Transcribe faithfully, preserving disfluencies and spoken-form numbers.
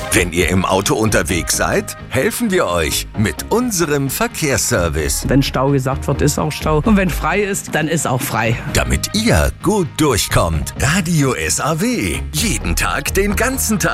Wenn ihr im Auto unterwegs seid, helfen wir euch mit unserem Verkehrsservice. Wenn Stau gesagt wird, ist auch Stau. Und wenn frei ist, dann ist auch frei. Damit ihr gut durchkommt. Radio S A W. Jeden Tag, den ganzen Tag.